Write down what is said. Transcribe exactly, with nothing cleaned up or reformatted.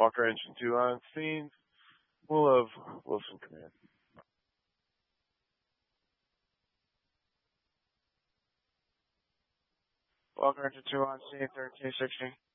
Walker Engine two on scene. We'll have Wilson command. Walker Engine two on scene, thirteen sixty.